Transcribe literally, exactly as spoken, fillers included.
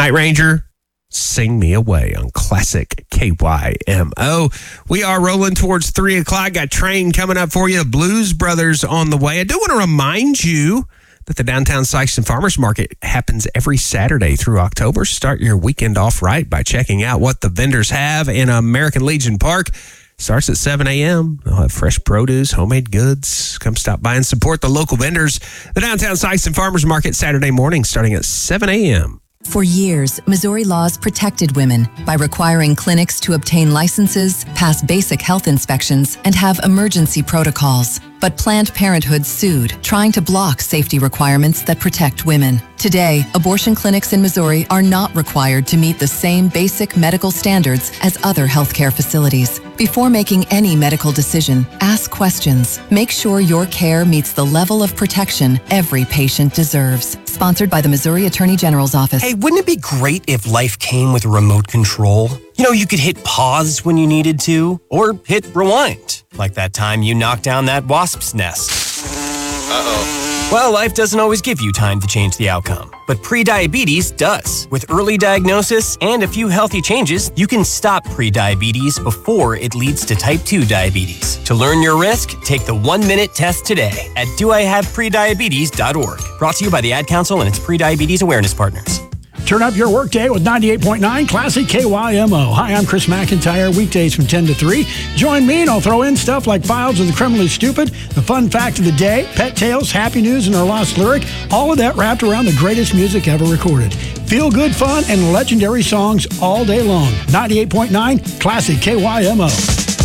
Night Ranger, Sing Me Away on Classic K Y M O. We are rolling towards three o'clock. Got Train coming up for you. Blues Brothers on the way. I do want to remind you that the Downtown Sikeston Farmers Market happens every Saturday through October. Start your weekend off right by checking out what the vendors have in American Legion Park. Starts at seven a.m. They'll have fresh produce, homemade goods. Come stop by and support the local vendors. The Downtown Sikeston Farmers Market Saturday morning starting at seven a.m. For years, Missouri laws protected women by requiring clinics to obtain licenses, pass basic health inspections, and have emergency protocols. But Planned Parenthood sued, trying to block safety requirements that protect women. Today, abortion clinics in Missouri are not required to meet the same basic medical standards as other healthcare facilities. Before making any medical decision, ask questions. Make sure your care meets the level of protection every patient deserves. Sponsored by the Missouri Attorney General's Office. Hey, wouldn't it be great if life came with a remote control? You know, you could hit pause when you needed to, or hit rewind, like that time you knocked down that wasp's nest. Uh-oh. Well, life doesn't always give you time to change the outcome, but prediabetes does. With early diagnosis and a few healthy changes, you can stop prediabetes before it leads to type two diabetes. To learn your risk, take the one-minute test today at do I have prediabetes dot org. Brought to you by the Ad Council and its prediabetes awareness partners. Turn up your workday with ninety-eight point nine Classic K Y M O. Hi, I'm Chris McIntyre, weekdays from ten to three. Join me and I'll throw in stuff like Files of the Criminally Stupid, the fun fact of the day, pet tales, happy news, and our lost lyric. All of that wrapped around the greatest music ever recorded. Feel good fun and legendary songs all day long. ninety-eight point nine Classic K Y M O.